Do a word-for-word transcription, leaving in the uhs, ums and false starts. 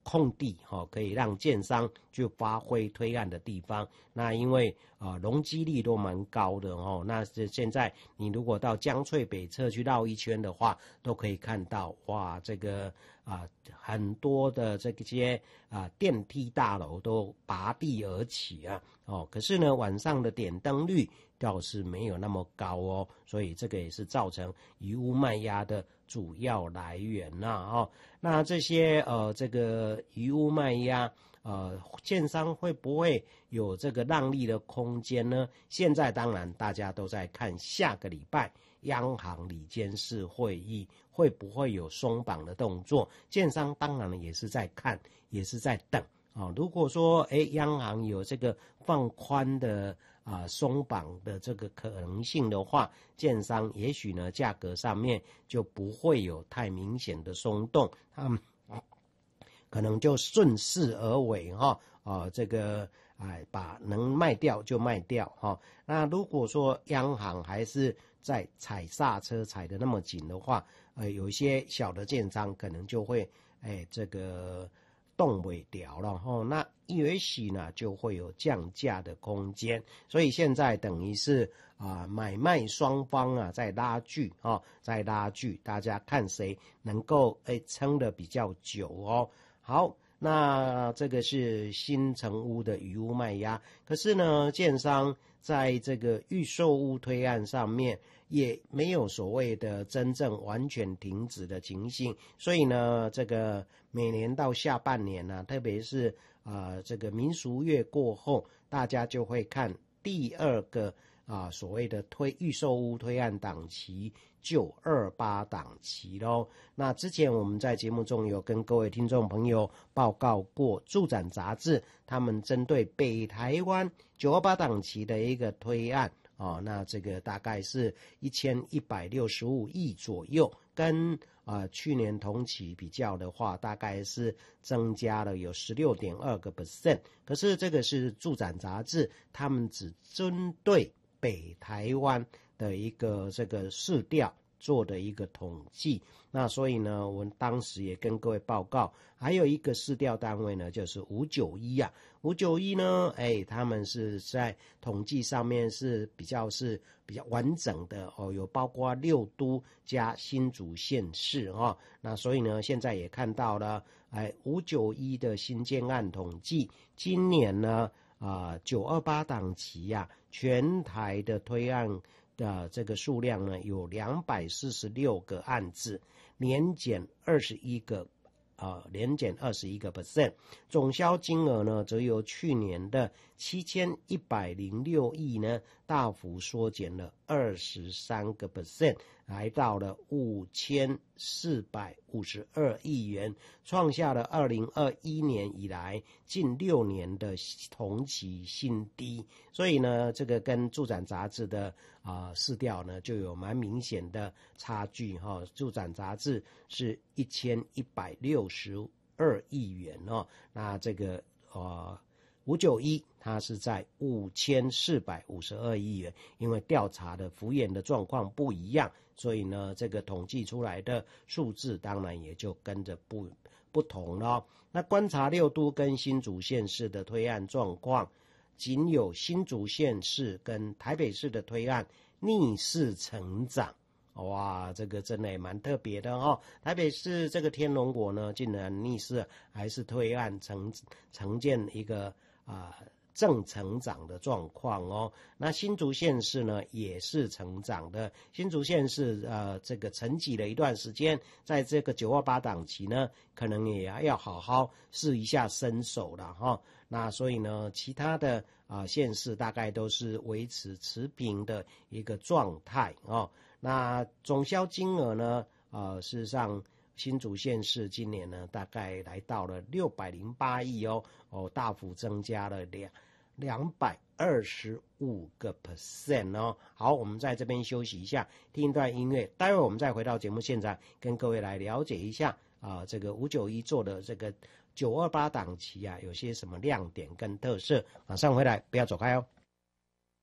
空地哈，可以让建商去发挥推案的地方。那因为啊容积率都蛮高的哦，那现在你如果到江翠北侧去绕一圈的话，都可以看到哇，这个啊很多的这些啊电梯大楼都拔地而起啊哦，可是呢晚上的点灯率倒是没有那么高哦，所以这个也是造成余屋卖压的主要来源呐、啊、哦。那这些呃这个余屋卖压，呃建商会不会有这个让利的空间呢？现在当然大家都在看下个礼拜央行理监事会议会不会有松绑的动作，建商当然也是在看，也是在等啊。如果说哎央行有这个放宽的啊松绑的这个可能性的话，建商也许呢价格上面就不会有太明显的松动，他们可能就顺势而为哈啊这个哎把能卖掉就卖掉哈。那如果说央行还是在踩刹车踩得那么紧的话，呃有一些小的建商可能就会哎这个动尾掉了哈，那也许呢就会有降价的空间，所以现在等于是啊、呃、买卖双方啊在拉锯啊、哦，在拉锯，大家看谁能够哎撑得比较久哦。好，那这个是新成屋的余屋卖压，可是呢建商在这个预售屋推案上面也没有所谓的真正完全停止的情形，所以呢这个每年到下半年呢、啊，特别是呃这个民俗月过后，大家就会看第二个啊所谓的推预售屋推案档期九二八档期咯。那之前我们在节目中有跟各位听众朋友报告过，住展杂志他们针对北台湾九二八档期的一个推案哦，那这个大概是一千一百六十五亿左右，跟啊、呃、去年同期比较的话，大概是增加了有 百分之十六点二 个 percent。可是这个是住展杂志，他们只针对北台湾的一个这个市调做的一个统计。那所以呢，我们当时也跟各位报告，还有一个市调单位呢，就是五九一啊。五九一呢，哎，他们是在统计上面是比较是比较完整的哦，有包括六都加新竹县市哦。那所以呢，现在也看到了，哎，五九一的新建案统计，今年呢，啊、呃，九二八档期呀、啊，全台的推案的这个数量呢，有两百四十六个案子，年减二十一个，呃，年减二十一个 percent， 总销金额呢，则由去年的七千一百零六亿呢，大幅缩减了二十三个 percent， 来到了五千四百五十二亿元，创下了二零二一年以来近六年的同期新低。所以呢，这个跟住展杂志的啊、呃、市调呢，就有蛮明显的差距哈、哦。住展杂志是一千一百六十二亿元哦，那这个呃五九一它是在五千四百五十二亿元，因为调查的幅员的状况不一样，所以呢，这个统计出来的数字当然也就跟着不不同了。那观察六都跟新竹县市的推案状况，仅有新竹县市跟台北市的推案逆势成长。哇，这个真的也蛮特别的哦。台北市这个天龙国呢，竟然逆势还是推案呈呈现一个啊、呃、正成长的状况哦。那新竹县市呢也是成长的，新竹县市呃这个沉寂了一段时间，在这个九二八档期呢，可能也要好好试一下身手了哈、哦。那所以呢，其他的啊、呃、县市大概都是维持持平的一个状态哦。那总销金额呢？呃，事实上，新竹县市今年呢，大概来到了六百零八亿哦，哦，大幅增加了两两百二十五个 percent 哦。好，我们在这边休息一下，听一段音乐，待会我们再回到节目现场，跟各位来了解一下啊、呃，这个五九一做的这个九二八档期啊，有些什么亮点跟特色。马上回来，不要走开哦。